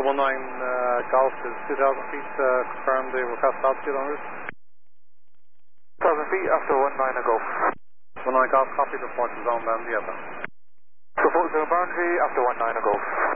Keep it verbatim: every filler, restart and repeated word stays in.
one nine uh, Golf is two thousand feet, uh, confirm the request altitude on route. two thousand feet after one nine a Golf. one nine Golf, copy, report to zone bound, yeah. Report zone boundary after one nine a Golf.